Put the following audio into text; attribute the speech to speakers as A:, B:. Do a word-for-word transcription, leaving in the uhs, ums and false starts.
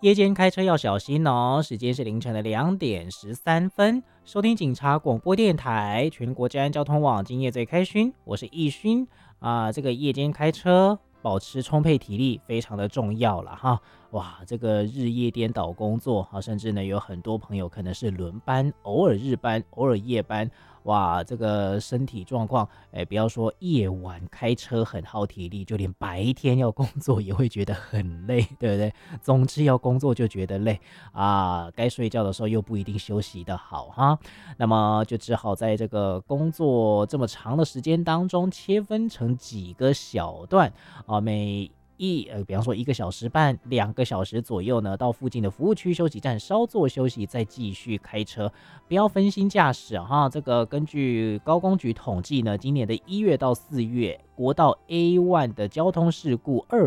A: 夜间开车要小心哦，时间是凌晨的两点十三分。收听警察广播电台，全国治安交通网，今夜最开勋，我是易勋啊、这个夜间开车，保持充沛体力非常的重要了哈。哇，这个日夜颠倒工作啊，甚至呢有很多朋友可能是轮班，偶尔日班，偶尔夜班。哇，这个身体状况，哎，不要说夜晚开车很耗体力，就连白天要工作也会觉得很累，对不对？总之要工作就觉得累啊，该睡觉的时候又不一定休息的好哈，那么就只好在这个工作这么长的时间当中，切分成几个小段啊，每一呃，比方说一个小时半、两个小时左右呢，到附近的服务区休息站稍作休息，再继续开车，不要分心驾驶哈。这个根据高工局统计呢，今年的一月到四月，国道 A 一 的交通事故二